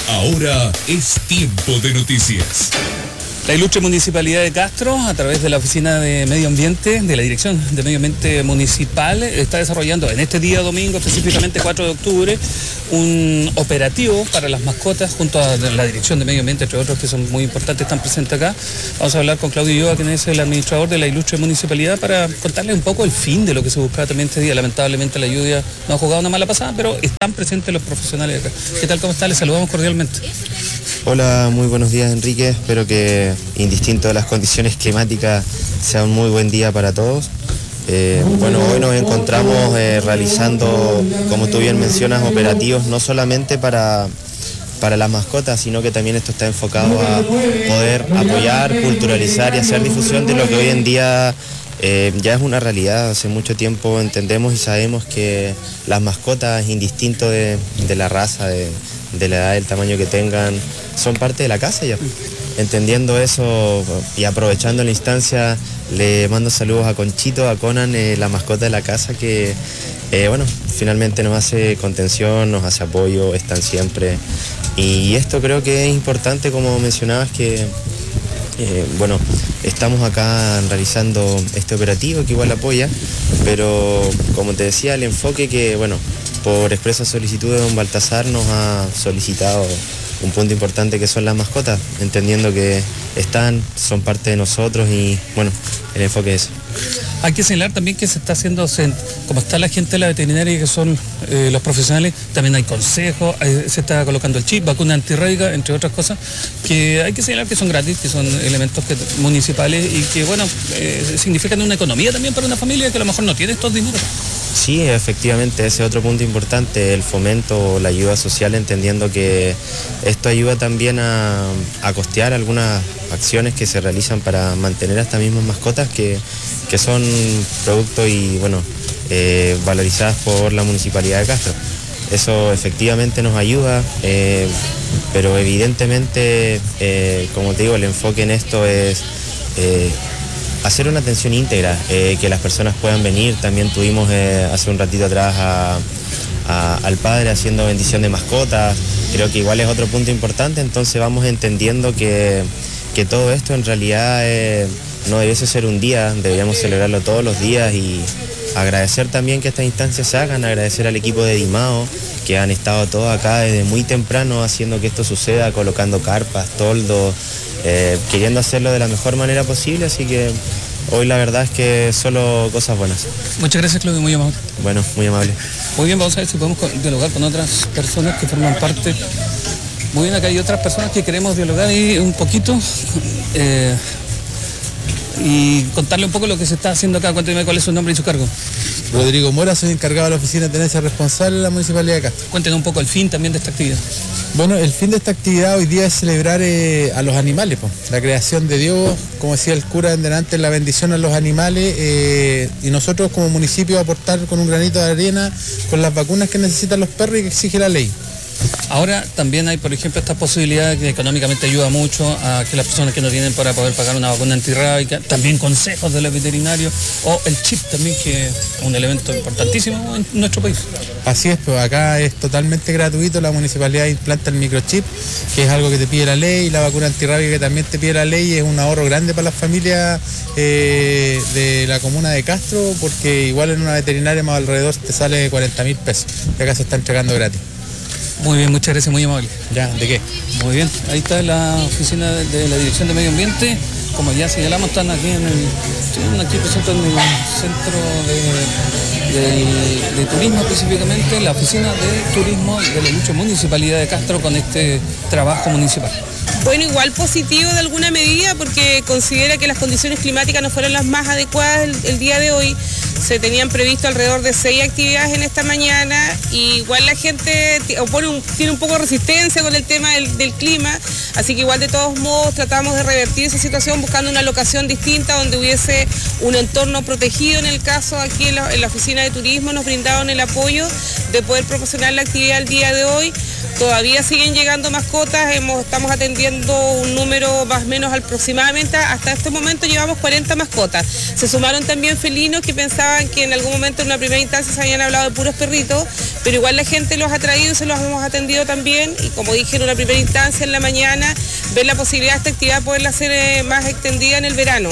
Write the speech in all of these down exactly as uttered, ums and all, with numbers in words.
Ahora es tiempo de noticias. La ilustre Municipalidad de Castro, a través de la Oficina de Medio Ambiente, de la Dirección de Medio Ambiente Municipal, está desarrollando en este día domingo, específicamente cuatro de octubre, un operativo para las mascotas junto a la Dirección de Medio Ambiente, entre otros que son muy importantes, están presentes acá. Vamos a hablar con Claudio Ulloa, quien es el administrador de la ilustre Municipalidad, para contarles un poco el fin de lo que se buscaba también este día. Lamentablemente la lluvia no ha jugado una mala pasada, pero están presentes los profesionales acá. ¿Qué tal? ¿Cómo está? Les saludamos cordialmente. Hola, muy buenos días, Enrique. Espero que, indistinto de las condiciones climáticas, sea un muy buen día para todos. Eh, bueno, hoy nos encontramos eh, realizando, como tú bien mencionas, operativos no solamente para, para las mascotas, sino que también esto está enfocado a poder apoyar, culturalizar y hacer difusión de lo que hoy en día eh, ya es una realidad. Hace mucho tiempo entendemos y sabemos que las mascotas, indistinto de, de la raza, de, de la edad, del tamaño que tengan, son parte de la casa ya. Entendiendo eso y aprovechando la instancia, le mando saludos a Conchito, a Conan, eh, la mascota de la casa, que eh, bueno, finalmente nos hace contención, nos hace apoyo, están siempre. Y esto creo que es importante, como mencionabas, que eh, bueno, estamos acá realizando este operativo que igual apoya, pero como te decía, el enfoque que, bueno, por expresa solicitud de don Baltasar nos ha solicitado un punto importante, que son las mascotas, entendiendo que están, son parte de nosotros y bueno, el enfoque es. Hay que señalar también que se está haciendo, como está la gente de la veterinaria, que son eh, los profesionales, también hay consejos, hay, se está colocando el chip, vacuna antirrábica, entre otras cosas, que hay que señalar que son gratis, que son elementos que, municipales y que, bueno, eh, significan una economía también para una familia que a lo mejor no tiene estos dineros. Sí, efectivamente, ese es otro punto importante, el fomento, la ayuda social, entendiendo que esto ayuda también a, a costear algunas acciones que se realizan para mantener a estas mismas mascotas que, que son producto y, bueno, eh, valorizadas por la Municipalidad de Castro. Eso efectivamente nos ayuda, eh, pero evidentemente, eh, como te digo, el enfoque en esto es Eh, hacer una atención íntegra, eh, que las personas puedan venir. También tuvimos eh, hace un ratito atrás a, a, al padre haciendo bendición de mascotas. Creo que igual es otro punto importante, entonces vamos entendiendo que, que todo esto en realidad eh, no debiese ser un día, deberíamos celebrarlo todos los días y agradecer también que estas instancias se hagan, agradecer al equipo de Dimao, que han estado todos acá desde muy temprano haciendo que esto suceda, colocando carpas, toldos, Eh, queriendo hacerlo de la mejor manera posible, así que hoy la verdad es que solo cosas buenas. Muchas gracias, Claudio, muy amable. Bueno, muy amable. Muy bien, vamos a ver si podemos dialogar con otras personas que forman parte. Muy bien, acá hay otras personas que queremos dialogar y un poquito eh, y contarle un poco lo que se está haciendo acá. Cuénteme cuál es su nombre y su cargo. Rodrigo Mora, soy encargado de la Oficina de Tenencia Responsable de la Municipalidad de Castro. Cuéntenos un poco el fin también de esta actividad. Bueno, el fin de esta actividad hoy día es celebrar eh, a los animales, po. La creación de Dios, como decía el cura en delante, la bendición a los animales, eh, y nosotros como municipio aportar con un granito de arena con las vacunas que necesitan los perros y que exige la ley. Ahora también hay, por ejemplo, esta posibilidad que económicamente ayuda mucho a que las personas que no tienen para poder pagar una vacuna antirrábica, también consejos de los veterinarios, o el chip también, que es un elemento importantísimo en nuestro país. Así es, pues acá es totalmente gratuito, la municipalidad implanta el microchip, que es algo que te pide la ley, y la vacuna antirrábica que también te pide la ley, es un ahorro grande para las familias eh, de la comuna de Castro, porque igual en una veterinaria más alrededor te sale cuarenta mil pesos, y acá se está entregando gratis. Muy bien, muchas gracias, muy amable. Ya, ¿de qué? Muy bien, ahí está la oficina de la Dirección de Medio Ambiente. Como ya señalamos, están aquí en el, están aquí presentes en el centro de, de, de turismo, específicamente la oficina de turismo de la ilustre Municipalidad de Castro, con este trabajo municipal. Bueno, igual positivo de alguna medida, porque considera que las condiciones climáticas no fueron las más adecuadas el, el día de hoy. Se tenían previsto alrededor de seis actividades en esta mañana, y igual la gente opone un, tiene un poco de resistencia con el tema del, del clima, así que igual de todos modos tratamos de revertir esa situación buscando una locación distinta donde hubiese un entorno protegido. En el caso aquí en la, en la oficina de turismo nos brindaron el apoyo de poder proporcionar la actividad el día de hoy, todavía siguen llegando mascotas, hemos, estamos atendiendo un número más o menos aproximadamente, hasta este momento llevamos cuarenta mascotas. Se sumaron también felinos que pensaban que en algún momento en una primera instancia se habían hablado de puros perritos, pero igual la gente los ha traído y se los hemos atendido también, y como dije en una primera instancia en la mañana, ver la posibilidad de esta actividad poderla hacer eh, más extendida en el verano.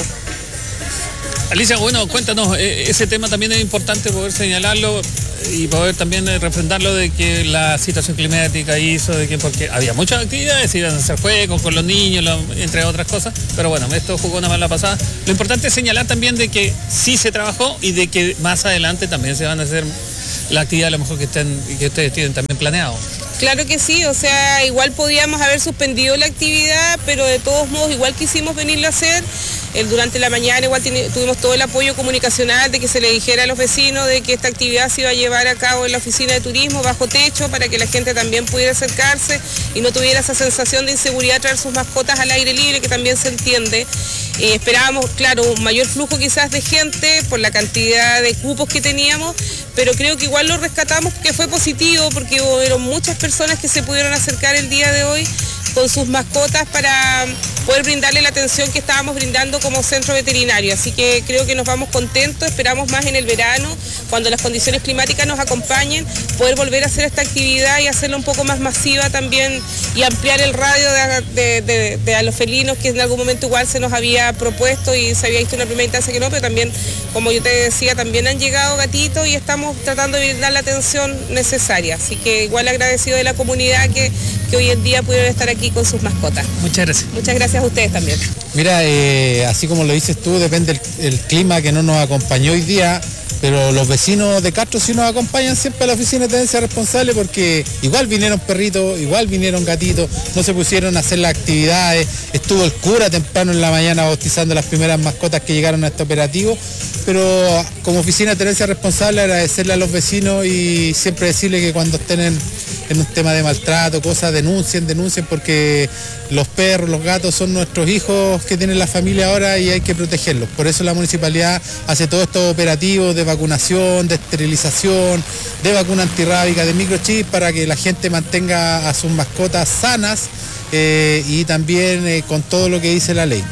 Alicia, bueno, cuéntanos, ese tema también es importante poder señalarlo y poder también refrendarlo de que la situación climática hizo de que, porque había muchas actividades, iban a hacer juegos con los niños, lo, entre otras cosas, pero bueno, esto jugó una mala pasada. Lo importante es señalar también de que sí se trabajó y de que más adelante también se van a hacer la actividad a lo mejor que, estén, que ustedes tienen también planeado. Claro que sí, o sea, igual podíamos haber suspendido la actividad, pero de todos modos igual quisimos venirlo a hacer. El, durante la mañana igual tuvimos todo el apoyo comunicacional de que se le dijera a los vecinos de que esta actividad se iba a llevar a cabo en la oficina de turismo bajo techo para que la gente también pudiera acercarse y no tuviera esa sensación de inseguridad de traer sus mascotas al aire libre, que también se entiende. Eh, esperábamos, claro, un mayor flujo quizás de gente por la cantidad de cupos que teníamos, pero creo que igual lo rescatamos porque fue positivo, porque hubo muchas personas que se pudieron acercar el día de hoy con sus mascotas para poder brindarle la atención que estábamos brindando como centro veterinario. Así que creo que nos vamos contentos, esperamos más en el verano, cuando las condiciones climáticas nos acompañen, poder volver a hacer esta actividad y hacerla un poco más masiva también y ampliar el radio de, de, de, de a los felinos, que en algún momento igual se nos había propuesto y se había visto en una primera instancia que no, pero también, como yo te decía, también han llegado gatitos y estamos tratando de dar la atención necesaria. Así que igual agradecido de la comunidad que, que hoy en día pudieron estar aquí con sus mascotas. Muchas gracias. Muchas gracias a ustedes también. Mira, eh, así como lo dices tú, depende el, el clima que no nos acompañó hoy día, pero los vecinos de Castro sí nos acompañan siempre a la oficina de tenencia responsable, porque igual vinieron perritos, igual vinieron gatitos, no se pusieron a hacer las actividades, estuvo el cura temprano en la mañana bautizando las primeras mascotas que llegaron a este operativo, pero como oficina de tenencia responsable agradecerle a los vecinos y siempre decirle que cuando estén en, en un tema de maltrato, cosas, denuncien, denuncien, porque los perros, los gatos son nuestros hijos que tienen la familia ahora y hay que protegerlos. Por eso la municipalidad hace todos estos operativos de vacunación, de esterilización, de vacuna antirrábica, de microchip, para que la gente mantenga a sus mascotas sanas eh, y también eh, con todo lo que dice la ley.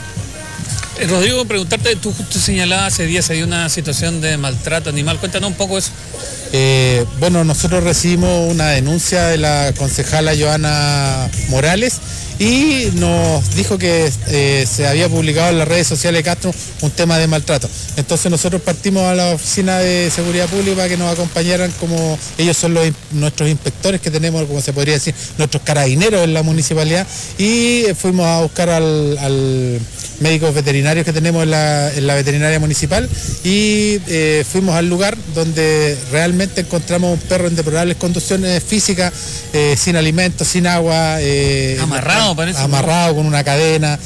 Eh, Rodrigo, preguntarte, tú justo señalabas hace días hay una situación de maltrato animal, cuéntanos un poco eso. Eh, bueno, nosotros recibimos una denuncia de la concejala Joana Morales y nos dijo que eh, se había publicado en las redes sociales de Castro un tema de maltrato. Entonces nosotros partimos a la oficina de seguridad pública para que nos acompañaran, como ellos son los, nuestros inspectores que tenemos, como se podría decir, nuestros carabineros en la municipalidad, y fuimos a buscar al, al médicos veterinarios que tenemos en la, en la veterinaria municipal y eh, fuimos al lugar donde realmente encontramos un perro en deplorables condiciones físicas, eh, sin alimentos, sin agua, eh, amarrado, parece. Amarrado con una cadena.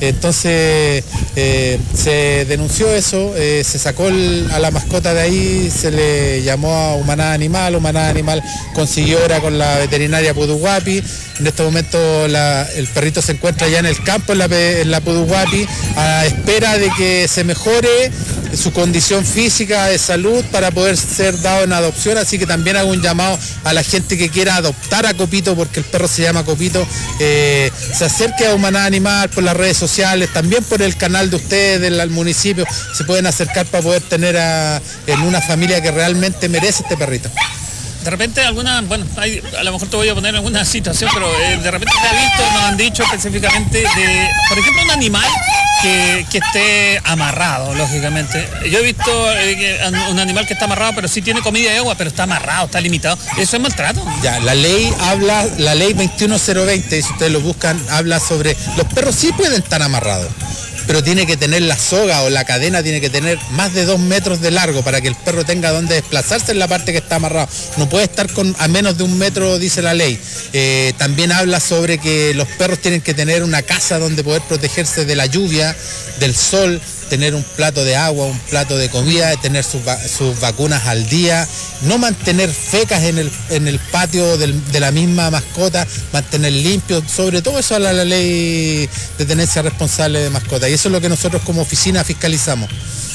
Entonces eh, se denunció eso, eh, se sacó el, a la mascota de ahí, se le llamó a Humanidad Animal, Humanidad Animal consiguió hora con la veterinaria Puduhuapi. En este momento la, el perrito se encuentra ya en el campo, en la, en la Puduhuapi, a espera de que se mejore su condición física de salud para poder ser dado en adopción. Así que también hago un llamado a la gente que quiera adoptar a Copito, porque el perro se llama Copito, eh, se acerque a Humanidad Animal por las redes sociales, también por el canal de ustedes del municipio, se pueden acercar para poder tener a, en una familia que realmente merece este perrito. De repente alguna, bueno, hay, a lo mejor te voy a poner en alguna situación, pero eh, de repente se ha visto, nos han dicho específicamente de, por ejemplo, un animal que, que esté amarrado, lógicamente. Yo he visto eh, que un animal que está amarrado, pero sí tiene comida y agua, pero está amarrado, está limitado. ¿Eso es maltrato? Ya, la ley habla, la ley veintiuno cero veinte, si ustedes lo buscan, habla sobre, los perros sí pueden estar amarrados, pero tiene que tener la soga o la cadena, tiene que tener más de dos metros de largo para que el perro tenga donde desplazarse en la parte que está amarrado. No puede estar con a menos de un metro, dice la ley. Eh, también habla sobre que los perros tienen que tener una casa donde poder protegerse de la lluvia, del sol, tener un plato de agua, un plato de comida, tener sus, sus vacunas al día, no mantener fecas en el, en el patio del, de la misma mascota, mantener limpio, sobre todo eso a la, la ley de tenencia responsable de mascotas, y eso es lo que nosotros como oficina fiscalizamos.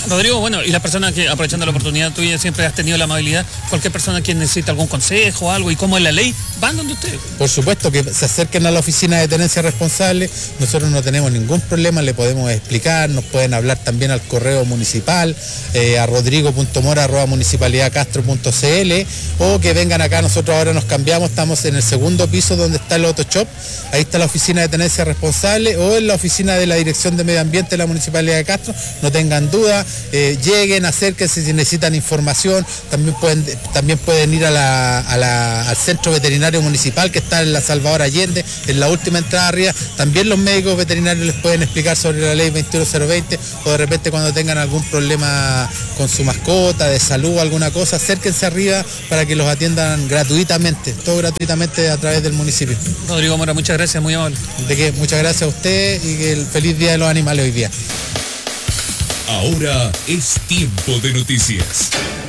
Rodrigo, bueno, y las personas que, aprovechando la oportunidad tuya, siempre has tenido la amabilidad, cualquier persona que necesita algún consejo o algo, y cómo es la ley, van donde ustedes. Por supuesto, que se acerquen a la oficina de tenencia responsable, nosotros no tenemos ningún problema, le podemos explicar, nos pueden hablar también al correo municipal, eh, a rodrigo punto mora arroba municipalidad castro punto cl, o que vengan acá, nosotros ahora nos cambiamos, estamos en el segundo piso donde está el Auto Shop, ahí está la oficina de tenencia responsable, o en la oficina de la Dirección de Medio Ambiente de la Municipalidad de Castro, no tengan duda, eh, lleguen, acérquense si necesitan información, también pueden, también pueden ir a la, a la, al centro veterinario municipal que está en la Salvador Allende, en la última entrada arriba, también los médicos veterinarios les pueden explicar sobre la ley veintiuno cero veinte, o de repente cuando tengan algún problema con su mascota, de salud o alguna cosa, acérquense arriba para que los atiendan gratuitamente, todo gratuitamente a través del municipio. Rodrigo Mora, muchas gracias, muy amable. De que muchas gracias a usted y que el feliz Día de los Animales hoy día. Ahora es tiempo de noticias.